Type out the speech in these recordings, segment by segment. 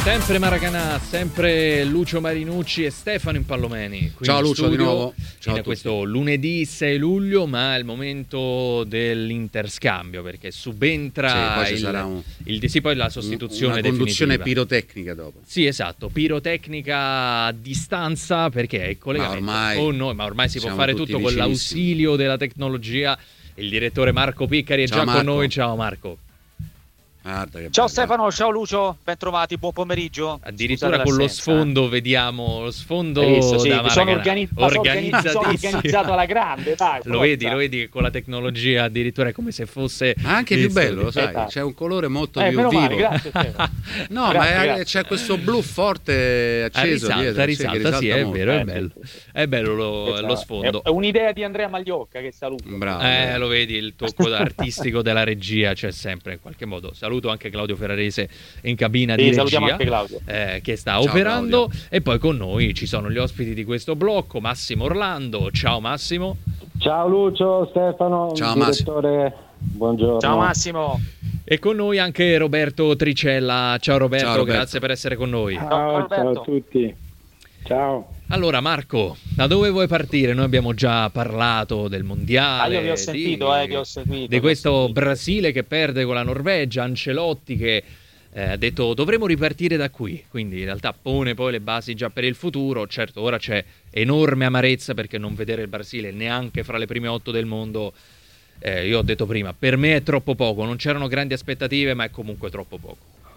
Sempre Maracanà, sempre Lucio Marinucci e Stefano Impallomeni. Ciao Lucio di nuovo. Ciao a questo lunedì 6 luglio, ma è il momento dell'interscambio perché subentra poi la sostituzione una conduzione definitiva. Pirotecnica dopo. Sì, esatto, pirotecnica a distanza perché è il collegamento con noi, ma ormai si può fare tutto con l'ausilio della tecnologia. Il direttore Marco Piccari è già con noi. Ciao Marco. Ciao Stefano, ciao Lucio, ben trovati, buon pomeriggio. Addirittura con lo sfondo, vediamo lo sfondo da Maracanã. Sono organizzato alla grande, dai. Lo vedi che con la tecnologia addirittura è come se fosse anche più bello, lo sai, c'è un colore molto più vivo. Male, grazie, no, grazie. C'è questo blu forte acceso risalta, sì, è vero, è bello lo sfondo. È un'idea di Andrea Magliocca, che saluto. Bravo. Lo vedi, il tocco artistico della regia c'è sempre in qualche modo. Saluto anche Claudio Ferrarese in cabina di regia, anche Claudio. Che sta operando. Claudio. E poi con noi ci sono gli ospiti di questo blocco, Massimo Orlando. Ciao Massimo. Ciao Lucio, Stefano, ciao direttore. Massimo. Buongiorno. Ciao Massimo. E con noi anche Roberto Tricella. Ciao Roberto, grazie per essere con noi. Ciao a tutti. Ciao. Allora Marco, da dove vuoi partire? Noi abbiamo già parlato del mondiale, io vi ho seguito, di questo Brasile che perde con la Norvegia, Ancelotti che ha detto dovremo ripartire da qui, quindi in realtà pone poi le basi già per il futuro. Certo, ora c'è enorme amarezza perché non vedere il Brasile neanche fra le prime 8 del mondo, io ho detto prima, per me è troppo poco, non c'erano grandi aspettative ma è comunque troppo poco.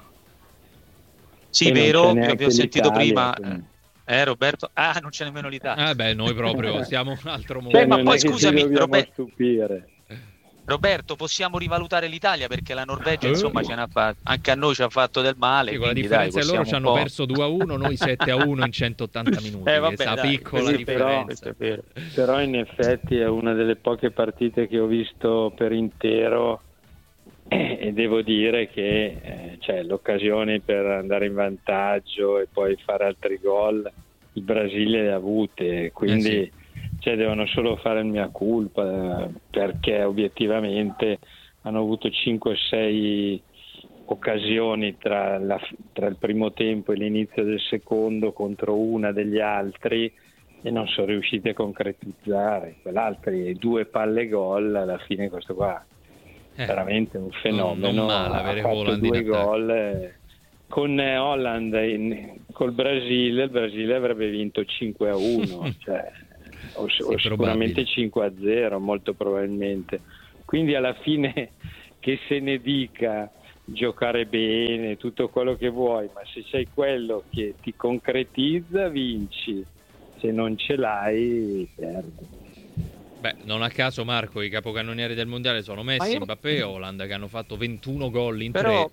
Sì, vero, vi ho sentito prima. Roberto, non c'è nemmeno l'Italia. Noi proprio siamo un altro mondo. Ma poi scusami, stupire. Roberto, possiamo rivalutare l'Italia perché la Norvegia insomma ce n'ha fatto, anche a noi ci ha fatto del male. Sì, con la differenza che loro ci hanno perso 2-1, noi 7-1 in 180 minuti. Questa piccola differenza. Però in effetti è una delle poche partite che ho visto per intero. E devo dire che l'occasione per andare in vantaggio e poi fare altri gol il Brasile le ha avute, quindi devono solo fare il mea culpa, perché obiettivamente hanno avuto 5-6 occasioni tra il primo tempo e l'inizio del secondo contro una degli altri e non sono riusciti a concretizzare. Quell'altri 2 palle gol, alla fine questo qua veramente un fenomeno. Non male avere Holland 2 gol con Holland col Brasile. Il Brasile avrebbe vinto 5-1 o sicuramente 5-0 molto probabilmente. Quindi alla fine, che se ne dica, giocare bene, tutto quello che vuoi, ma se sei quello che ti concretizza vinci, se non ce l'hai perdi. Non a caso Marco, i capocannonieri del mondiale sono Messi, Mbappé e Holland, che hanno fatto 21 gol in 3.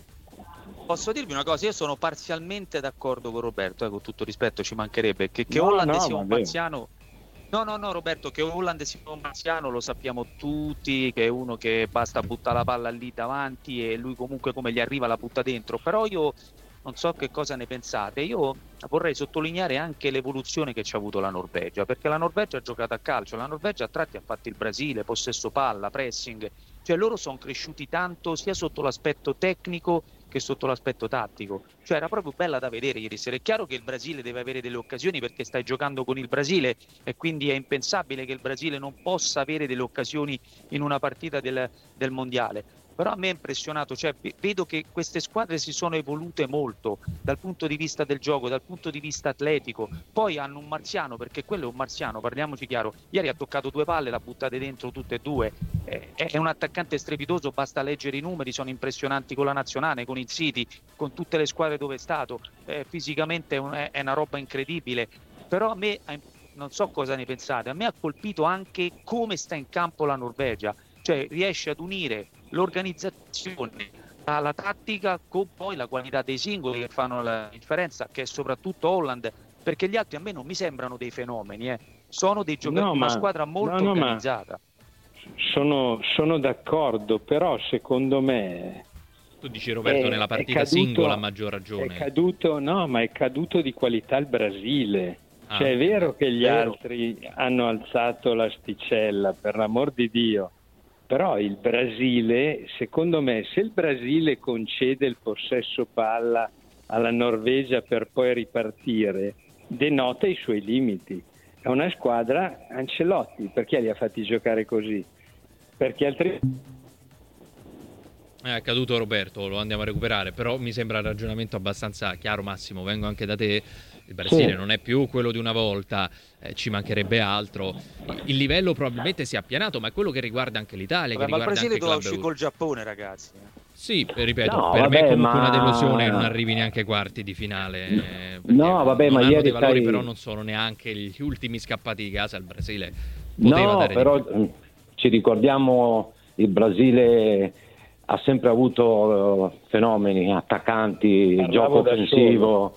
Posso dirvi una cosa, io sono parzialmente d'accordo con Roberto, con tutto rispetto, ci mancherebbe che Holland sia un marziano. No, Roberto, che Holland sia un marziano lo sappiamo tutti, che è uno che basta buttare la palla lì davanti e lui comunque come gli arriva la butta dentro. Però io non so che cosa ne pensate, io vorrei sottolineare anche l'evoluzione che ci ha avuto la Norvegia, perché la Norvegia ha giocato a calcio, la Norvegia a tratti ha fatto il Brasile, possesso palla, pressing, loro sono cresciuti tanto sia sotto l'aspetto tecnico che sotto l'aspetto tattico, era proprio bella da vedere ieri sera. È chiaro che il Brasile deve avere delle occasioni perché stai giocando con il Brasile e quindi è impensabile che il Brasile non possa avere delle occasioni in una partita del mondiale. Però a me è impressionato, vedo che queste squadre si sono evolute molto dal punto di vista del gioco, dal punto di vista atletico. Poi hanno un marziano, perché quello è un marziano, parliamoci chiaro. Ieri ha toccato 2 palle, l'ha buttate dentro tutte e 2. È un attaccante strepitoso, basta leggere i numeri, sono impressionanti con la nazionale, con il City, con tutte le squadre dove è stato. Fisicamente è una roba incredibile. Però a me, non so cosa ne pensate, a me ha colpito anche come sta in campo la Norvegia. Riesce ad unire l'organizzazione alla tattica con poi la qualità dei singoli che fanno la differenza, che è soprattutto Holland, perché gli altri a me non mi sembrano dei fenomeni, sono dei giocatori, una squadra molto organizzata. Sono d'accordo, però secondo me tu dici Roberto nella partita singola a maggior ragione è caduto di qualità il Brasile. È vero che gli altri hanno alzato l'asticella, per l'amor di Dio. Però il Brasile, secondo me, se il Brasile concede il possesso palla alla Norvegia per poi ripartire denota i suoi limiti. È una squadra Ancelotti, perché li ha fatti giocare così? Perché altrimenti... È caduto Roberto, lo andiamo a recuperare, però mi sembra il ragionamento abbastanza chiaro. Massimo, vengo anche da te. Il Brasile non è più quello di una volta, ci mancherebbe altro. Il livello probabilmente si è appianato, ma è quello che riguarda anche l'Italia. Ma il Brasile doveva uscire col Giappone, ragazzi. Sì, ripeto, per me è comunque una delusione che non arrivi neanche ai quarti di finale. No, vabbè, ma ieri dei valori, però non sono neanche gli ultimi scappati di casa. Il Brasile poteva dare però ci ricordiamo, il Brasile ha sempre avuto fenomeni, attaccanti, gioco offensivo.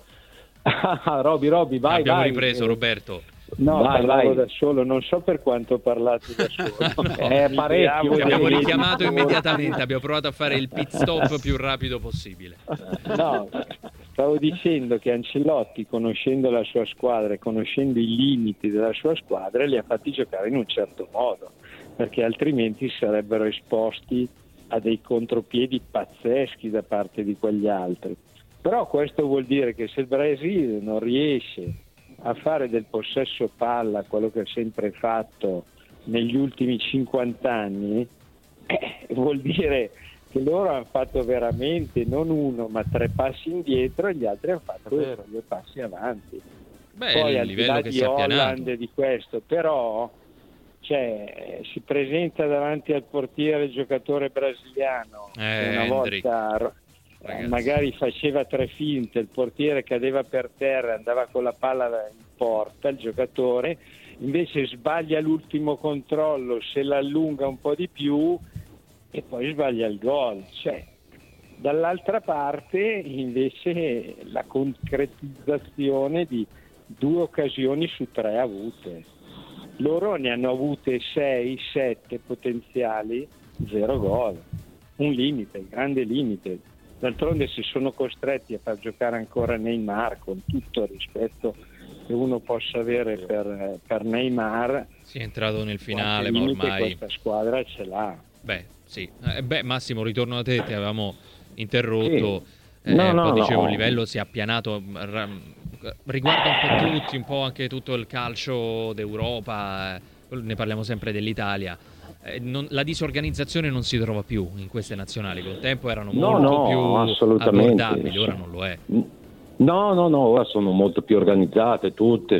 Roby, vai. Abbiamo ripreso, Roberto. No, parlavo da solo, non so per quanto ho parlato da solo. Parecchio. Ti abbiamo richiamato immediatamente, abbiamo provato a fare il pit stop più rapido possibile. No, stavo dicendo che Ancelotti, conoscendo la sua squadra e conoscendo i limiti della sua squadra, li ha fatti giocare in un certo modo, perché altrimenti sarebbero esposti a dei contropiedi pazzeschi da parte di quegli altri. Però questo vuol dire che se il Brasile non riesce a fare del possesso palla quello che ha sempre fatto negli ultimi 50 anni, vuol dire che loro hanno fatto veramente non uno ma 3 passi indietro e gli altri hanno fatto 2 passi avanti. Poi al di là di Holland e di questo, però si presenta davanti al portiere il giocatore brasiliano una volta magari faceva 3 finte, il portiere cadeva per terra, andava con la palla in porta, il giocatore invece sbaglia l'ultimo controllo, se l'allunga un po' di più e poi sbaglia il gol. Dall'altra parte invece la concretizzazione di 2 occasioni su 3 avute. Loro ne hanno avute 6-7 potenziali, 0 gol. Un limite, grande limite. D'altronde si sono costretti a far giocare ancora Neymar, con tutto il rispetto che uno possa avere per Neymar. Si è entrato nel finale, ma ormai questa squadra ce l'ha. Sì. Massimo, ritorno da te, ti avevamo interrotto. Sì. No, dicevo, il livello si è appianato, riguarda un po' tutti, un po' anche tutto il calcio d'Europa, ne parliamo sempre dell'Italia. La disorganizzazione non si trova più in queste nazionali, col tempo erano molto più abbordabili, ora non lo è. No, ora sono molto più organizzate tutte,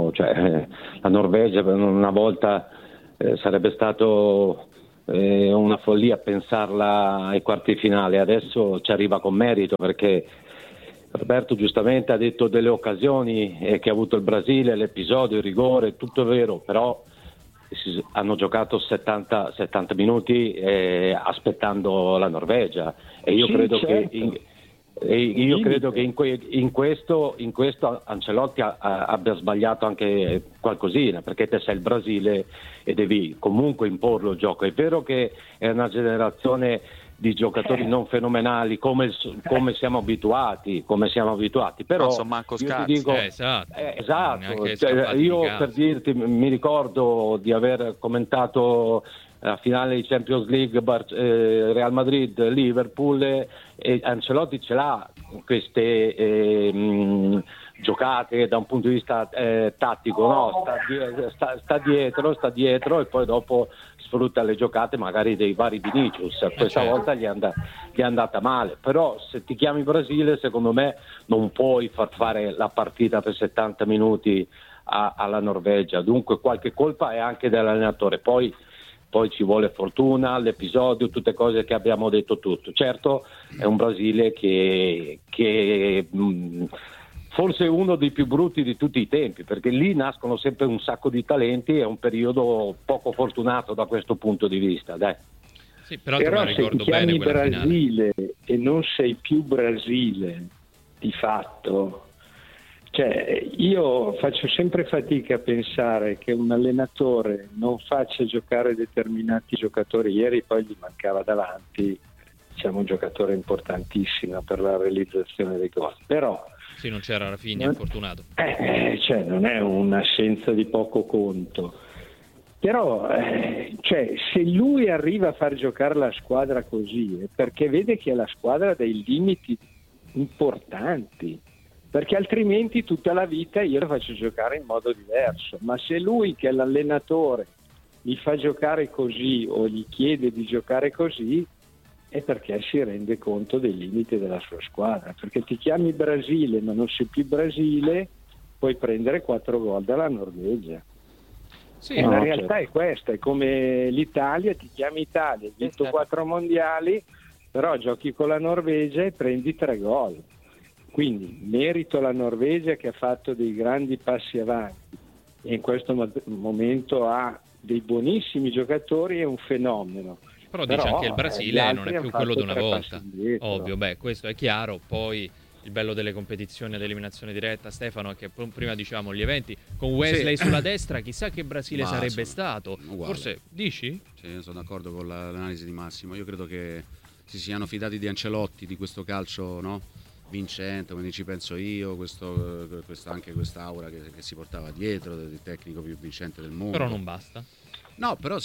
la Norvegia una volta sarebbe stato una follia pensarla ai quarti finale, adesso ci arriva con merito, perché Roberto giustamente ha detto delle occasioni che ha avuto il Brasile, l'episodio, il rigore, tutto vero, però hanno giocato 70 minuti aspettando la Norvegia e io credo che in questo Ancelotti abbia sbagliato anche qualcosina, perché te sei il Brasile e devi comunque imporlo il gioco. È vero che è una generazione di giocatori non fenomenali come siamo abituati, però non so manco io ti dico, esatto, io per dirti, mi ricordo di aver commentato la finale di Champions League Real Madrid Liverpool e Ancelotti ce l'ha queste giocate da un punto di vista tattico, no? sta dietro e poi dopo sfrutta le giocate magari dei vari Vinicius. Questa volta gli è andata male, però se ti chiami Brasile secondo me non puoi far fare la partita per 70 minuti alla Norvegia, dunque qualche colpa è anche dell'allenatore, poi ci vuole fortuna, l'episodio, tutte cose che abbiamo detto tutto. Certo è un Brasile che forse è uno dei più brutti di tutti i tempi, perché lì nascono sempre un sacco di talenti, è un periodo poco fortunato da questo punto di vista. Dai. Sì, però se ti chiami Brasile e non sei più Brasile di fatto, io faccio sempre fatica a pensare che un allenatore non faccia giocare determinati giocatori. Ieri poi gli mancava davanti un giocatore importantissimo per la realizzazione dei gol, però sì, non c'era Rafinha, infortunato. Non è un'assenza di poco conto, però se lui arriva a far giocare la squadra così è perché vede che la squadra ha dei limiti importanti, perché altrimenti tutta la vita io lo faccio giocare in modo diverso. Ma se lui, che è l'allenatore, mi fa giocare così o gli chiede di giocare così, è perché si rende conto dei limiti della sua squadra. Perché ti chiami Brasile ma non sei più Brasile, puoi prendere 4 gol dalla Norvegia. Sì, la realtà è questa, è come l'Italia, ti chiami Italia, hai vinto 4 mondiali, però giochi con la Norvegia e prendi 3 gol. Quindi merito la Norvegia, che ha fatto dei grandi passi avanti e in questo momento ha dei buonissimi giocatori, è un fenomeno. Però dice anche il Brasile non è più quello di una volta, ovvio, questo è chiaro. Poi il bello delle competizioni ad eliminazione diretta, Stefano, è che prima diciamo gli eventi con Wesley sulla destra, chissà che Brasile sarebbe stato. Uguale. Forse dici? Sì, sono d'accordo con l'analisi di Massimo. Io credo che si siano fidati di Ancelotti, di questo calcio, no? Vincente, come ci penso io, anche quest'aura che si portava dietro, del tecnico più vincente del mondo. Però non basta. No, però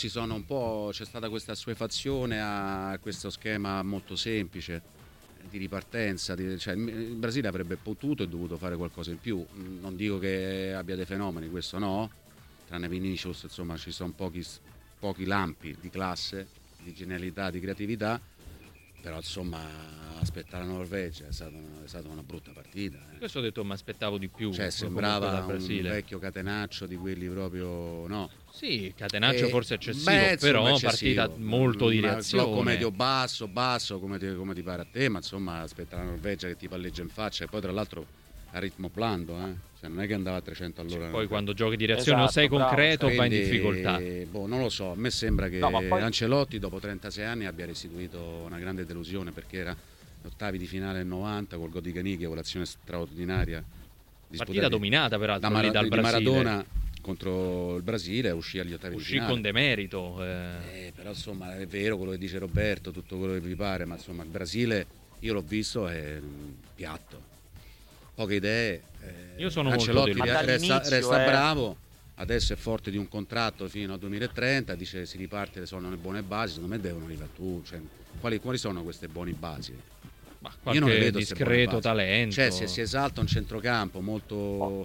c'è stata questa assuefazione a questo schema molto semplice di ripartenza, cioè il Brasile avrebbe potuto e dovuto fare qualcosa in più. Non dico che abbia dei fenomeni, questo no, tranne Vinicius, insomma ci sono pochi lampi di classe, di genialità, di creatività, però insomma aspettare la Norvegia è stata una brutta partita. Questo ho detto, mi aspettavo di più. Cioè sembrava un vecchio catenaccio di quelli proprio, no? Sì, catenaccio forse eccessivo, però una partita molto di reazione. Blocco medio basso, come ti pare a te, ma insomma aspettare la Norvegia che ti palleggia in faccia, e poi tra l'altro a ritmo blando, cioè non è che andava a 300 all'ora. Poi quando giochi di reazione o sei concreto o vai in difficoltà. Non lo so, a me sembra che Ancelotti dopo 36 anni abbia restituito una grande delusione, perché era ottavi di finale nel 90 col gol di Caniglia, con l'azione straordinaria, partita dominata peraltro dal Brasile. Maradona contro il Brasile, uscì agli ottavi di finale. Uscì con demerito. Però insomma è vero quello che dice Roberto, tutto quello che vi pare, ma insomma il Brasile io l'ho visto, è piatto, poche idee. Io sono Ancelotti molto resta bravo, adesso è forte di un contratto fino al 2030, dice si riparte, sono le buone basi, secondo me devono arrivare tu, cioè, quali sono queste buone basi? Ma io non le vedo discreto talento, cioè se si esalta un centrocampo molto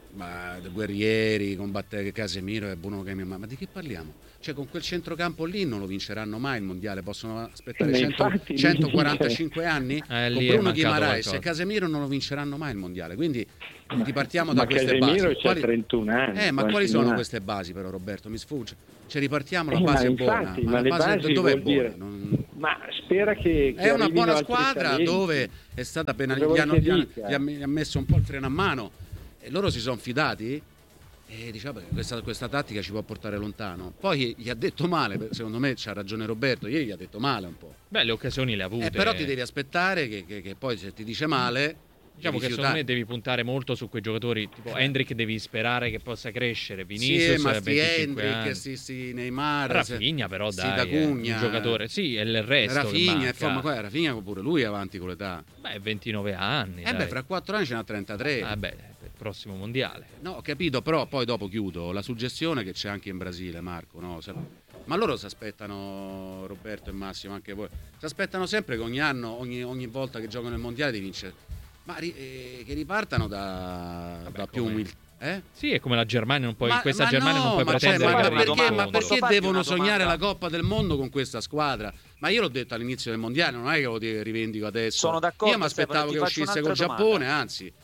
guerrieri, combattere Casemiro e Bruno che ma di che parliamo? Cioè con quel centrocampo lì non lo vinceranno mai il mondiale, possono aspettare 145 anni con Bruno Guimaraes e Casemiro non lo vinceranno mai il mondiale, quindi ripartiamo da queste Casemiro basi. C'ha 31 anni. Ma quali sono queste basi però, Roberto? Mi sfugge. Cioè ripartiamo, la base è buona, ma la base dove è buona? Ma spera che è una buona squadra dove è stata gli ha messo un po' il freno a mano e loro si sono fidati e diciamo questa tattica ci può portare lontano. Poi gli ha detto male, secondo me c'ha ragione Roberto, ieri gli ha detto male un po'. Le occasioni le ha avute. Però ti devi aspettare che poi se ti dice male, diciamo che secondo me devi puntare molto su quei giocatori tipo Hendrick, devi sperare che possa crescere. Vinicius, ma 25 Hendrick, anni. Neymar, Rafinha però dai, Dacugna, un giocatore, sì, e il resto Rafinha pure lui è avanti con l'età. 29 anni. Fra 4 anni ce n'ha 33. Per il prossimo mondiale. No, ho capito, però poi dopo chiudo. La suggestione che c'è anche in Brasile, Marco, no? Ma loro si aspettano, Roberto e Massimo, anche voi, si aspettano sempre che ogni anno, ogni volta che giocano nel mondiale di vincere. Ma che ripartano da più umiltà. Sì, è come la Germania, non puoi, questa Germania no, non puoi pretendere. Ma perché devono sognare la Coppa del Mondo con questa squadra? Ma io l'ho detto all'inizio del mondiale, non è che lo rivendico adesso. Sono d'accordo. Io mi aspettavo che uscisse col Giappone, anzi,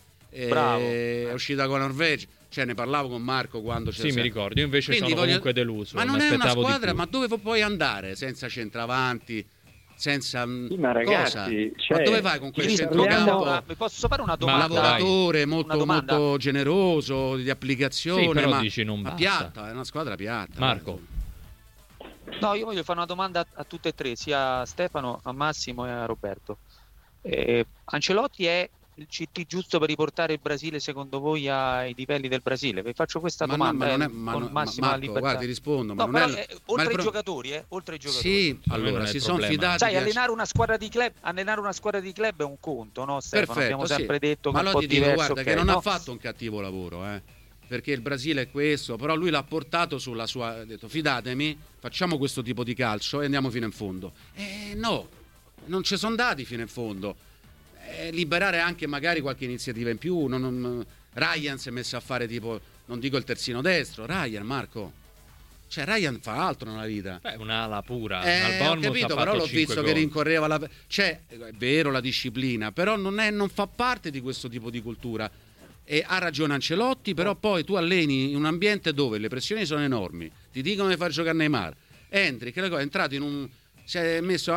è uscita con la Norvegia. Cioè ne parlavo con Marco quando c'era. Sì, mi ricordo. Io invece sono comunque deluso. Ma non è una squadra, ma dove puoi andare senza centravanti? Senza ma ragazzi, ma dove vai con quel centrocampo? Posso fare una domanda? Lavoratore molto generoso di applicazione, sì, però ma dici non basta. Piatta, è una squadra piatta. Marco. No, io voglio fare una domanda a tutte e tre, sia a Stefano, a Massimo e a Roberto. Ancelotti è il CT giusto per riportare il Brasile secondo voi ai livelli del Brasile? Vi faccio questa domanda con massima libertà. Guarda, ti rispondo, ma no, non è oltre ai giocatori, Sì, allora si sono fidati. Sai, allenare una squadra di club è un conto, no, Stefano? Perfetto, abbiamo sempre detto che ma è un po' diverso, guarda, che non ha fatto un cattivo lavoro, perché il Brasile è questo, però lui l'ha portato sulla sua, ha detto fidatemi, facciamo questo tipo di calcio e andiamo fino in fondo. No, non ci sono andati fino in fondo. liberare anche magari qualche iniziativa in più. Ryan si è messo a fare tipo, non dico il terzino destro, Marco. Cioè Ryan fa altro nella vita. Un'ala pura. Ho capito, però l'ho visto che rincorreva cioè, è vero la disciplina, però non fa parte di questo tipo di cultura. E ha ragione Ancelotti, però poi tu alleni in un ambiente dove le pressioni sono enormi, ti dicono di far giocare Neymar, Hendrick, è entrato in un... si è messo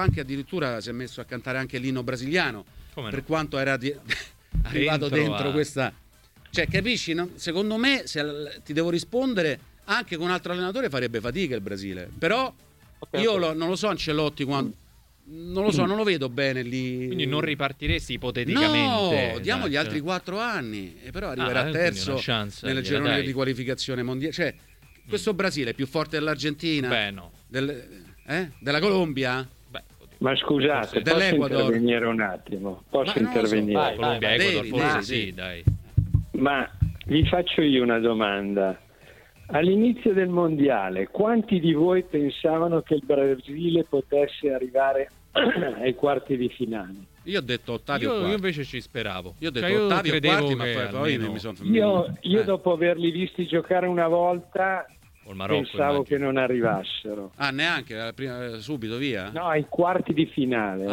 a cantare anche l'inno brasiliano, per quanto era arrivato dentro questa... Cioè, capisci? No? Secondo me, se ti devo rispondere, anche con un altro allenatore farebbe fatica il Brasile. Però io non lo so Ancelotti quando... Non lo so, non lo vedo bene lì. Quindi non ripartiresti ipoteticamente? No, diamo gli altri 4 anni. E però arriverà terzo nel girone di qualificazione mondiale. Cioè, questo Brasile è più forte dell'Argentina? Beh, no. Della Colombia? Ma scusate, posso intervenire un attimo? Posso intervenire? Colombia, Ecuador, forse sì, dai. Ma vi faccio io una domanda. All'inizio del mondiale, quanti di voi pensavano che il Brasile potesse arrivare ai quarti di finale? Io ho detto ottavi o quarti. Io invece ci speravo. Io ho detto ottavi o quarti, ma poi mi sono Io dopo averli visti giocare una volta pensavo che non arrivassero. Neanche? Subito via? No, ai quarti di finale.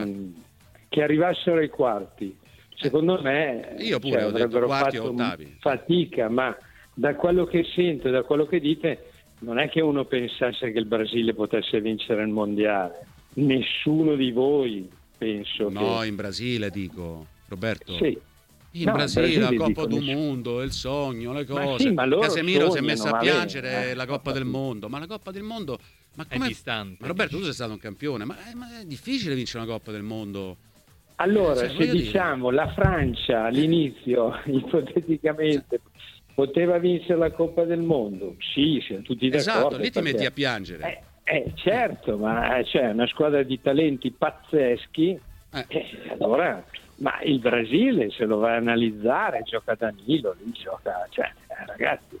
Che arrivassero ai quarti. Secondo me io pure ho detto quarti o ottavi. Fatica, ma da quello che sento, da quello che dite, non è che uno pensasse che il Brasile potesse vincere il mondiale. Nessuno di voi, penso. No, in Brasile dico, Roberto. Sì. In Brasile la Coppa del Mondo, il sogno, le cose. Casemiro si è messo a piangere la Coppa del Mondo. Ma la Coppa del Mondo, ma è distante. Ma Roberto, tu sei stato un campione, ma è difficile vincere una Coppa del Mondo. Allora, se diciamo la Francia all'inizio, ipoteticamente, poteva vincere la Coppa del Mondo? Sì, siamo tutti d'accordo. Esatto, lì ti metti a piangere. Certo, ma c'è una squadra di talenti pazzeschi. Allora, ma il Brasile, se lo vai a analizzare, gioca Danilo, lì gioca, ragazzi,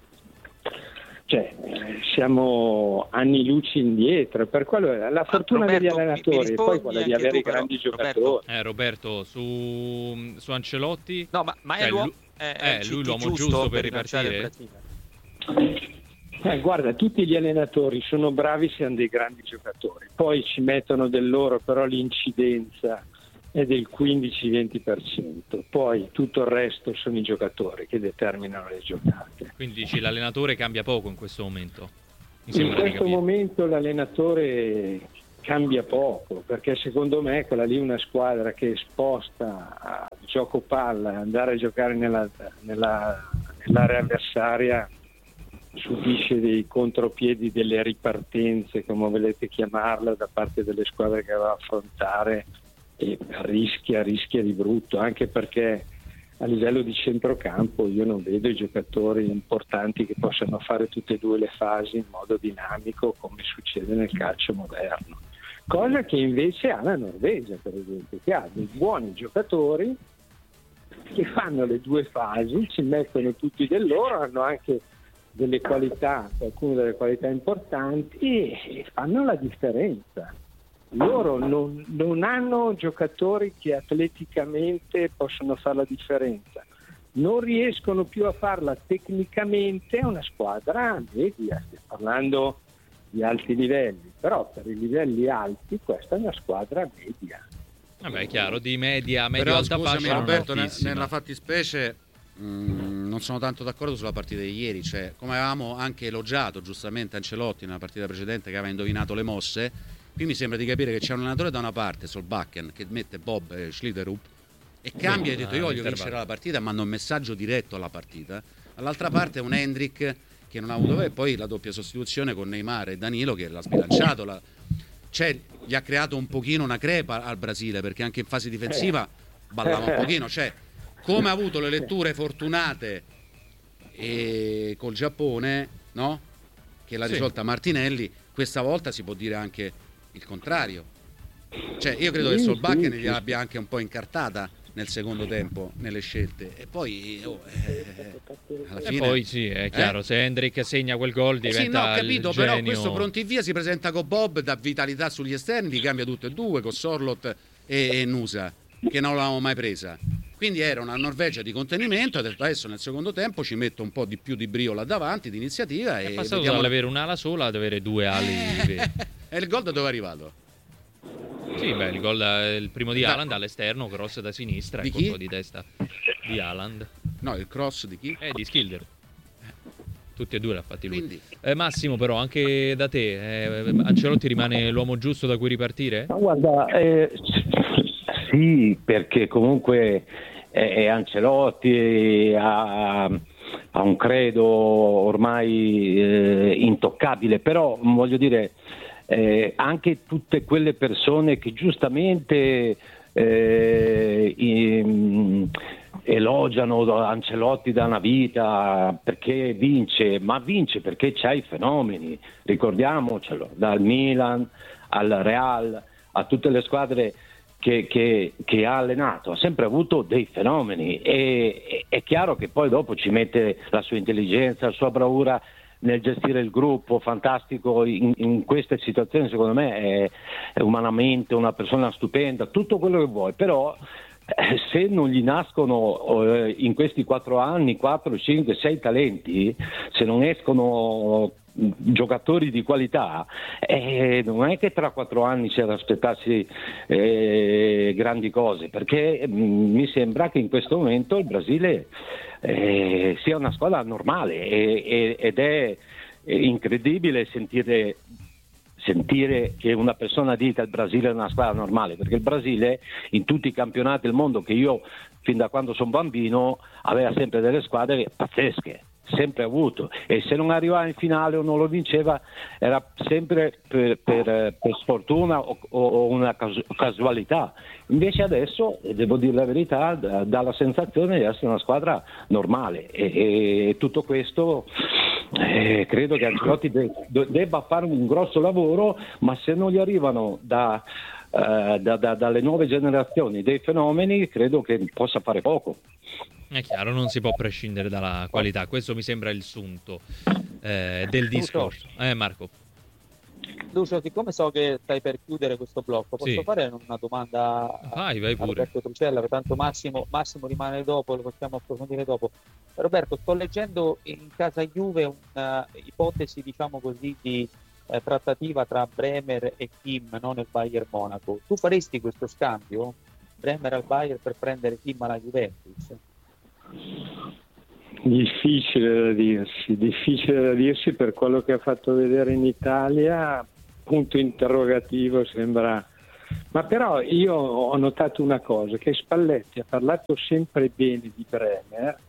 siamo anni luci indietro, per quello la fortuna degli allenatori e poi quella di avere grandi giocatori. Roberto, su Ancelotti? No, ma è lui l'uomo giusto per ripartire? Guarda, tutti gli allenatori sono bravi se hanno dei grandi giocatori, poi ci mettono del loro, però l'incidenza è del 15-20%, poi tutto il resto sono i giocatori che determinano le giocate. Quindi dici l'allenatore cambia poco in questo momento? In questo momento l'allenatore cambia poco, perché secondo me quella lì è una squadra che è esposta a gioco palla, andare a giocare nell'area avversaria, subisce dei contropiedi, delle ripartenze, come volete chiamarla, da parte delle squadre che va a affrontare, e rischia di brutto, anche perché a livello di centrocampo io non vedo i giocatori importanti che possano fare tutte e due le fasi in modo dinamico come succede nel calcio moderno, cosa che invece ha la Norvegia, per esempio, che ha dei buoni giocatori che fanno le due fasi, ci mettono tutti del loro, hanno anche delle qualità, alcune delle qualità importanti, e fanno la differenza. Loro non hanno giocatori che atleticamente possono fare la differenza, non riescono più a farla tecnicamente. È una squadra media, stiamo parlando di alti livelli, però per i livelli alti questa è una squadra media. Vabbè, è chiaro, di media però, alta fascia. Roberto, nella fattispecie non sono tanto d'accordo sulla partita di ieri, cioè, come avevamo anche elogiato giustamente Ancelotti nella partita precedente che aveva indovinato le mosse. Qui mi sembra di capire che c'è un allenatore da una parte, Solbakken, che mette Bob e Schlitterup e cambia, ha detto io voglio vincere la partita, manda un messaggio diretto alla partita. All'altra parte un Hendrick che non ha avuto, e poi la doppia sostituzione con Neymar e Danilo che l'ha sbilanciato, cioè gli ha creato un pochino una crepa al Brasile, perché anche in fase difensiva ballava un pochino, cioè come ha avuto le letture fortunate col Giappone, no? Che l'ha risolta Martinelli, questa volta si può dire anche il contrario, cioè io credo che Solbakken gliel'abbia anche un po' incartata nel secondo tempo nelle scelte, e poi alla fine, e poi è chiaro, se Hendrick segna quel gol diventa ho capito, il però genio. questo pronti via si presenta con Bob, dà vitalità sugli esterni, li cambia tutte e due con Sorloth e Nusa, che non l'avevamo mai presa. Quindi era una Norvegia di contenimento, ha detto adesso nel secondo tempo ci metto un po' di più di brio là davanti, di iniziativa. È passato dall'avere un'ala sola ad avere due ali. E il gol da dove è arrivato? Sì, beh, il gol il primo di Haaland all'esterno, cross da sinistra, di colpo di testa di Haaland. No, il cross di chi? Di Schilder. Tutti e due l'ha fatti lui. Quindi... Massimo, però, anche da te, Ancelotti rimane l'uomo giusto da cui ripartire? Ma guarda, sì, perché comunque è Ancelotti, ha un credo ormai intoccabile, però voglio dire, anche tutte quelle persone che giustamente elogiano Ancelotti da una vita perché vince, ma vince perché c'ha i fenomeni, ricordiamocelo, dal Milan al Real, a tutte le squadre che ha allenato, ha sempre avuto dei fenomeni, e è chiaro che poi dopo ci mette la sua intelligenza, la sua bravura nel gestire il gruppo, fantastico in queste situazioni, secondo me è umanamente una persona stupenda, tutto quello che vuoi, però se non gli nascono in questi 4 anni 4, 5, 6 talenti, se non escono giocatori di qualità, non è che tra 4 anni c'è da aspettarsi grandi cose, perché mi sembra che in questo momento il Brasile sia una squadra normale, ed è incredibile sentire che una persona dica il Brasile è una squadra normale, perché il Brasile in tutti i campionati del mondo che io fin da quando sono bambino aveva sempre delle squadre pazzesche, sempre avuto, e se non arrivava in finale o non lo vinceva era sempre per sfortuna o una casualità. Invece adesso, devo dire la verità, dà la sensazione di essere una squadra normale, e tutto questo credo che Ancelotti debba fare un grosso lavoro, ma se non gli arrivano dalle nuove generazioni dei fenomeni, credo che possa fare poco. È chiaro, non si può prescindere dalla qualità, questo mi sembra il sunto del discorso. Marco. Lucio, siccome so che stai per chiudere questo blocco, posso fare una domanda vai a pure. Roberto Trucella, perché tanto Massimo rimane dopo, lo possiamo approfondire dopo. Roberto, sto leggendo in casa Juve un'ipotesi, diciamo così, di trattativa tra Bremer e Kim, no, nel Bayern Monaco. Tu faresti questo scambio? Bremer al Bayern per prendere Kim alla Juventus? Difficile da dirsi per quello che ha fatto vedere in Italia, punto interrogativo sembra. Ma però io ho notato una cosa, che Spalletti ha parlato sempre bene di Bremer,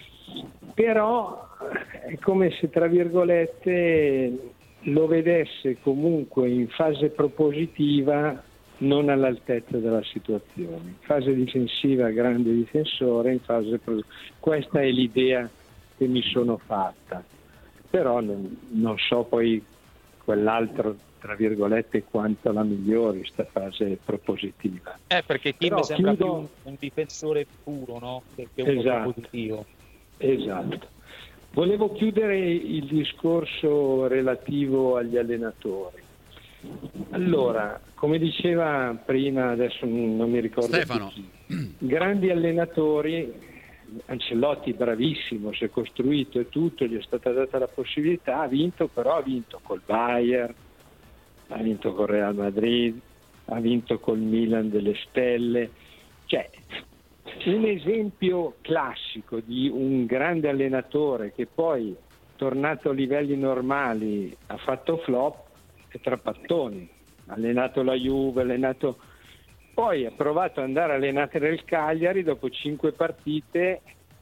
però è come se tra virgolette lo vedesse comunque in fase propositiva non all'altezza della situazione. In fase difensiva grande difensore, in fase questa è l'idea che mi sono fatta, però non so poi quell'altro tra virgolette quanto la migliori sta fase propositiva. Perché Kim sembra più un difensore puro, no? Che un propositivo. Esatto. Volevo chiudere il discorso relativo agli allenatori. Allora, come diceva prima, adesso non mi ricordo Stefano, grandi allenatori, Ancelotti bravissimo, si è costruito e tutto, gli è stata data la possibilità, ha vinto col Bayern, ha vinto col Real Madrid, ha vinto col Milan delle stelle, cioè un esempio classico di un grande allenatore che poi, tornato a livelli normali, ha fatto flop è Trapattoni. Ha allenato la Juve, poi ha provato ad andare a allenare il Cagliari, dopo 5 partite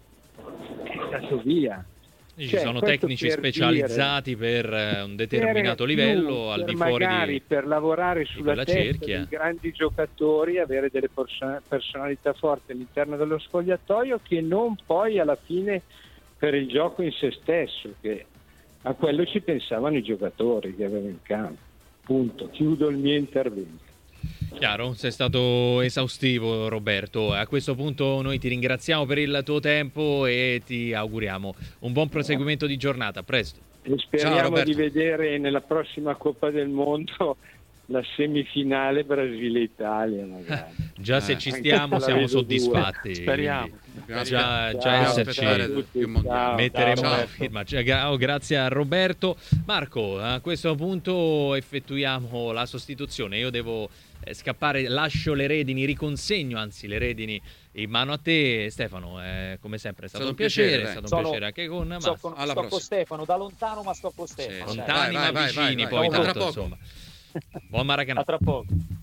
è stato via. Ci sono tecnici specializzati per un determinato livello, al di fuori magari per lavorare sulla testa cerchia dei grandi giocatori, avere delle personalità forti all'interno dello spogliatoio, che non poi alla fine per il gioco in se stesso, che a quello ci pensavano i giocatori che avevano in campo. Punto, chiudo il mio intervento. Chiaro, sei stato esaustivo Roberto. A questo punto noi ti ringraziamo per il tuo tempo e ti auguriamo un buon proseguimento di giornata. A presto. E speriamo di vedere nella prossima Coppa del Mondo la semifinale Brasile-Italia magari. Già se ci stiamo siamo soddisfatti. Speriamo. Già esserci. Metteremo la firma. Grazie a Roberto. Marco, a questo punto effettuiamo la sostituzione. Io devo scappare, lascio le redini, riconsegno anzi le redini in mano a te, Stefano. Come sempre è stato un piacere, è stato un piacere anche con sto con Stefano, da lontano, ma sto con Stefano. Lontani ma vicini, poi tanto, insomma. Buon Maracanã. A tra poco.